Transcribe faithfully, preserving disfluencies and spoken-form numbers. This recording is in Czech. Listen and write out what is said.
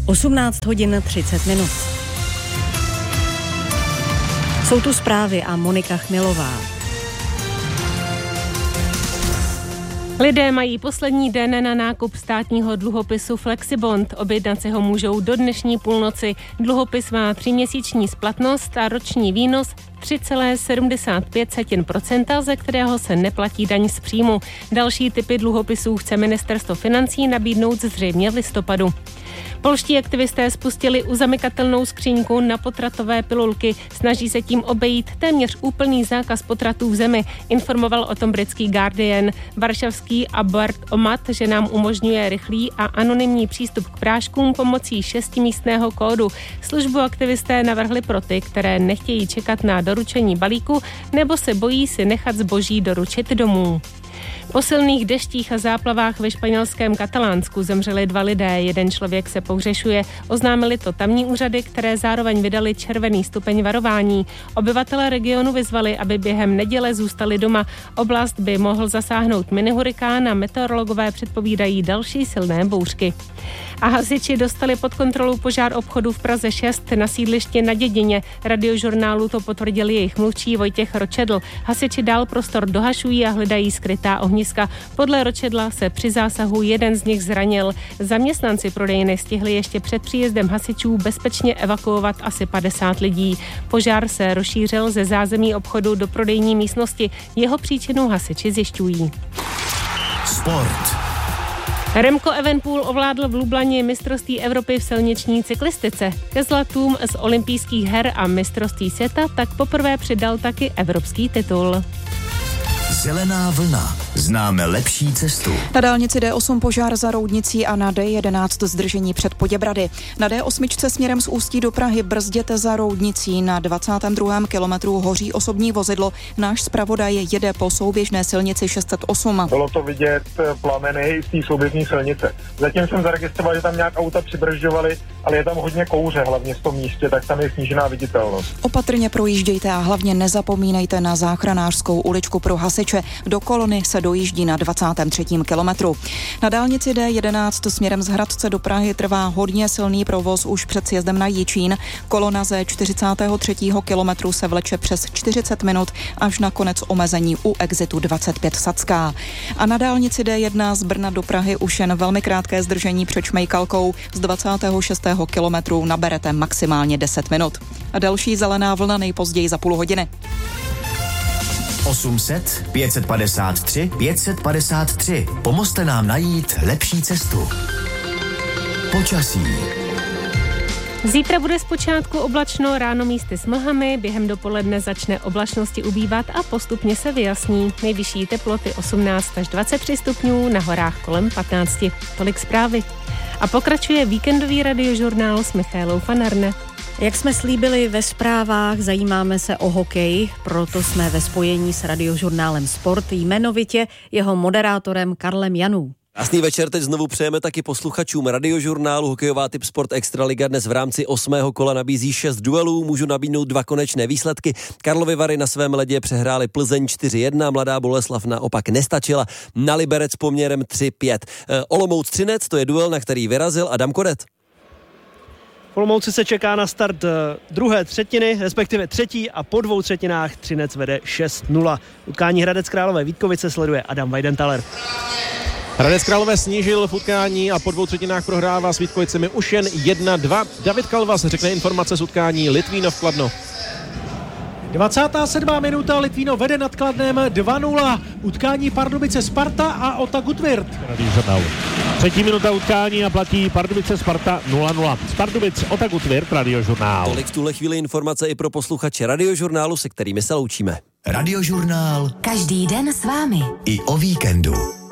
osmnáct hodin třicet minut. Jsou tu zprávy a Monika Chmilová. Lidé mají poslední den na nákup státního dluhopisu Flexibond. Objednat si ho můžou do dnešní půlnoci. Dluhopis má tříměsíční splatnost a roční výnos tři celá sedmdesát pět procenta, ze kterého se neplatí daň z příjmu. Další typy dluhopisů chce ministerstvo financí nabídnout zřejmě v listopadu. Polští aktivisté spustili uzamykatelnou skříňku na potratové pilulky. Snaží se tím obejít téměř úplný zákaz potratů v zemi, informoval o tom britský Guardian. Varšavský Abort Omat, že nám umožňuje rychlý a anonymní přístup k práškům pomocí šestimístného kódu. Službu aktivisté navrhli pro ty, které nechtějí čekat na doručení balíku nebo se bojí si nechat zboží doručit domů. Po silných deštích a záplavách ve španělském Katalánsku zemřeli dva lidé, jeden člověk se pohřešuje. Oznámili to tamní úřady, které zároveň vydali červený stupeň varování. Obyvatelé regionu vyzvali, aby během neděle zůstali doma. Oblast by mohl zasáhnout minihurikán a meteorologové předpovídají další silné bouřky. A hasiči dostali pod kontrolu požár obchodu v Praze šest na sídlišti na Dědině. Radiožurnálu to potvrdil jejich mluvčí Vojtěch Ročedl. Hasiči dál prostor dohašují a hledají skrytá ohniska. Podle Ročedla se při zásahu jeden z nich zranil. Zaměstnanci prodejny stihli ještě před příjezdem hasičů bezpečně evakuovat asi padesát lidí. Požár se rozšířil ze zázemí obchodu do prodejní místnosti. Jeho příčinu hasiči zjišťují. Sport. Remco Evenepoel ovládl v Lublani mistrovství Evropy v silniční cyklistice. Ke zlatům z olympijských her a mistrovství světa tak poprvé přidal taky evropský titul. Zelená vlna. Známe lepší cestu. Na dálnici D osm požár za Roudnicí a na D jedenáct zdržení před Poděbrady. Na D osm směrem z Ústí do Prahy brzděte za Roudnicí. Na dvacátém druhém kilometru hoří osobní vozidlo. Náš zpravodaj jede po souběžné silnici šest set osm. Bylo to vidět plameny z té souběžné silnice. Zatím jsem zaregistroval, že tam nějak auta přibržďovaly, ale je tam hodně kouře, hlavně v tom místě, tak tam je snížená viditelnost. Opatrně projíždějte a hlavně nezapomínejte na záchranářskou uličku pro hasiče. Do Kolony se dojíždí na dvacátém třetím kilometru. Na dálnici D jedenáct směrem z Hradce do Prahy trvá hodně silný provoz už před sjezdem na Jičín. Kolona ze čtyřicátého třetího kilometru se vleče přes čtyřicet minut až na konec omezení u exitu dvacet pět Sacká. A na dálnici D jedna z Brna do Prahy už jen velmi krátké zdržení před Šmejkalkou. Z dvacátého šestého kilometru naberete maximálně deset minut. A další zelená vlna nejpozději za půl hodiny. osm set, pět set padesát tři, pět set padesát tři. Pomozte nám najít lepší cestu. Počasí. Zítra bude zpočátku oblačno, ráno místy s mlhami, během dopoledne začne oblačnosti ubývat a postupně se vyjasní. Nejvyšší teploty osmnáct až dvacet tři stupňů, na horách kolem patnáct. Tolik zprávy. A pokračuje víkendový radiožurnál s Michaelou Fanarne. Jak jsme slíbili ve zprávách, zajímáme se o hokej, proto jsme ve spojení s radiožurnálem Sport, jmenovitě jeho moderátorem Karlem Janů. Krásný večer, teď znovu přejeme taky posluchačům radiožurnálu. Hokejová Tip Sport Extraliga dnes v rámci osmého kola nabízí šest duelů, můžu nabídnout dva konečné výsledky. Karlovy Vary na svém ledě přehráli Plzeň čtyři jedna, Mladá Boleslav naopak nestačila na Liberec poměrem tři pět. Olomouc Třinec, to je duel, na který vyrazil Adam Koret. V Olomouci se čeká na start druhé třetiny, respektive třetí a po dvou třetinách Třinec vede šest nula. Utkání Hradec Králové Vítkovice sleduje Adam Weidenthaler. Hradec Králové snížil v utkání a po dvou třetinách prohrává s Vítkovicemi už jen jedna dva. David Kalvas řekne informace z utkání Litvínov Kladno. dvacátá sedmá minuta, Litvíno vede nad Kladnem dva nula. Utkání Pardubice Sparta a Ota Gutvirt. Třetí minuta utkání a platí Pardubice Sparta nula nula. Z Pardubic Ota Gutvirt, Radiožurnál. Tolik v tuhle chvíli informace i pro posluchače Radiožurnálu, se kterými se loučíme. Radiožurnál. Každý den s vámi. I o víkendu.